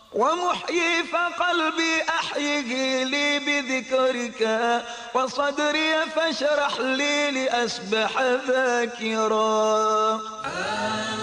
ومحيي فقلبي أحيه لي بذكرك، وصدري فاشرح لي لأسبح ذاكرا.